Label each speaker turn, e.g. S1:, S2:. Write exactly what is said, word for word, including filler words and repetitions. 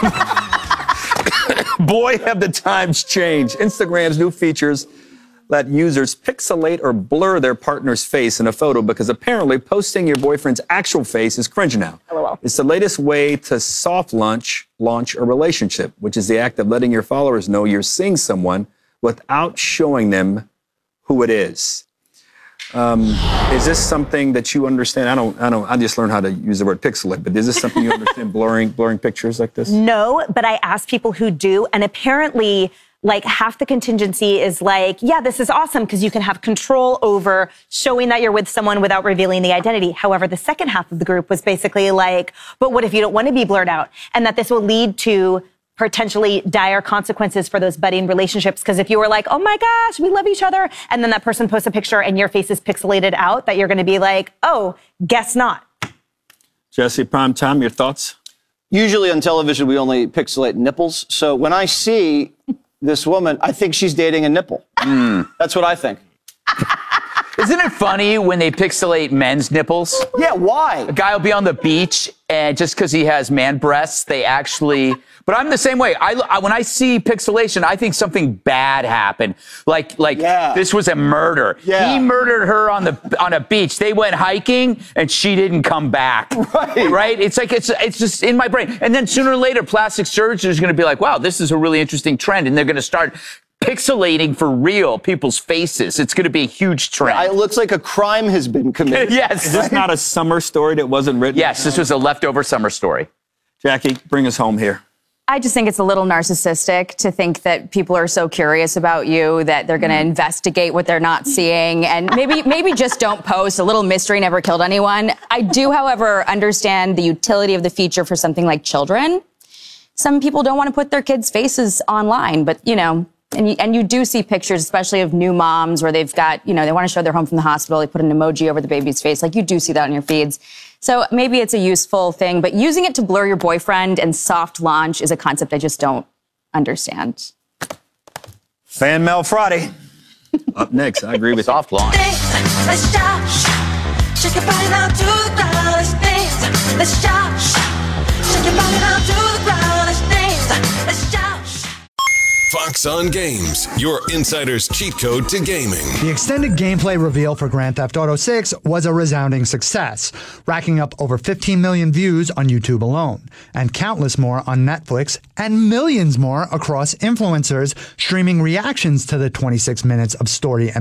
S1: Boy, have the times changed. Instagram's new features let users pixelate or blur their partner's face in a photo because apparently posting your boyfriend's actual face is cringe now.
S2: LOL.
S1: It's the latest way to soft launch, launch a relationship, which is the act of letting your followers know you're seeing someone without showing them who it is. Um, is this something that you understand? I don't, I don't, I just learned how to use the word pixelate, but is this something you understand, blurring, blurring pictures like this?
S2: No, but I asked people who do, and apparently, like, half the contingency is like, yeah, this is awesome because you can have control over showing that you're with someone without revealing the identity. However, the second half of the group was basically like, but what if you don't want to be blurred out? And that this will lead to potentially dire consequences for those budding relationships. Because if you were like, oh my gosh, we love each other, and then that person posts a picture and your face is pixelated out, that you're going to be like, oh, guess not.
S1: Jesse, prime time, your thoughts?
S3: Usually on television, we only pixelate nipples. So when I see this woman, I think she's dating a nipple. Mm. That's what I think.
S4: Isn't it funny when they pixelate men's nipples?
S3: Yeah, why?
S4: A guy will be on the beach, and just because he has man breasts, they actually... But I'm the same way. I, I when I see pixelation, I think something bad happened. Like, like
S3: yeah.
S4: this was a murder.
S3: Yeah.
S4: He murdered her on the on a beach. They went hiking, and she didn't come back.
S3: Right.
S4: Right? It's like it's it's just in my brain. And then sooner or later, plastic surgeons are going to be like, "Wow, this is a really interesting trend," and they're going to start pixelating for real people's faces. It's going to be a huge trend.
S3: Yeah, it looks like a crime has been committed.
S4: Yes.
S1: Is this not a summer story that wasn't written?
S4: Yes, this was a leftover summer story.
S1: Jackie, bring us home here.
S5: I just think it's a little narcissistic to think that people are so curious about you that they're going to investigate what they're not seeing, and maybe maybe just don't post. A little mystery never killed anyone. I do, however, understand the utility of the feature for something like children. Some people don't want to put their kids' faces online, but, you know, and you, and you do see pictures, especially of new moms where they've got, you know, they want to show their home from the hospital. They put an emoji over the baby's face. Like, you do see that on your feeds. So maybe it's a useful thing, but using it to blur your boyfriend and soft launch is a concept I just don't understand.
S1: Fan Mail Friday. Up next, I agree with
S4: soft launch.
S6: Let's shout, shake your body now to the ground. Let's dance. Let's shout, shake your body now to the ground. Let's dance. Let's shout.
S7: Fox on Games, your insider's cheat code to gaming.
S8: The extended gameplay reveal for Grand Theft Auto six was a resounding success, racking up over fifteen million views on YouTube alone, and countless more on Netflix, and millions more across influencers streaming reactions to the twenty-six minutes of story and